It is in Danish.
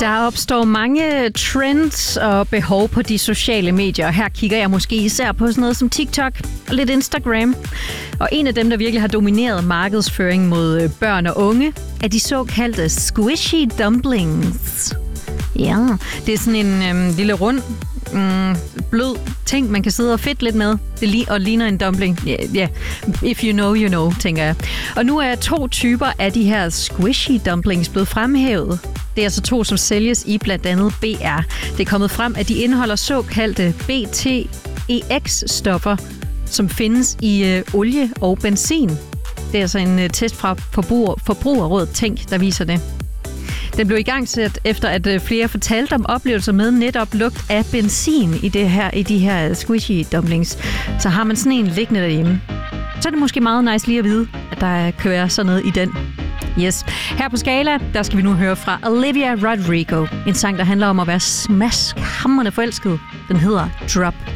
Der opstår mange trends og behov på de sociale medier. Her kigger jeg måske især på sådan noget som TikTok og lidt Instagram. Og en af dem, der virkelig har domineret markedsføring mod børn og unge, er de såkaldte squishy dumplings. Ja, det er sådan en lille rund, blød ting, man kan sidde og fedte lidt med. Det ligner en dumpling. Yeah. If you know, you know, tænker jeg. Og nu er 2 typer af de her squishy dumplings blevet fremhævet. Det er altså 2, som sælges i blandt andet BR. Det er kommet frem, at de indeholder såkaldte BTEX-stoffer, som findes i olie og benzin. Det er altså en test fra Forbrugerrådet Tænk, der viser det. Den blev igangsat efter, at flere fortalte om oplevelser med netop lugt af benzin i de her squishy dumplings. Så har man sådan en liggende derhjemme, så er det måske meget nice lige at vide, at der kører sådan noget i den. Yes. Her på Skala, der skal vi nu høre fra Olivia Rodrigo. En sang, der handler om at være smaskhamrende forelsket. Den hedder Drop.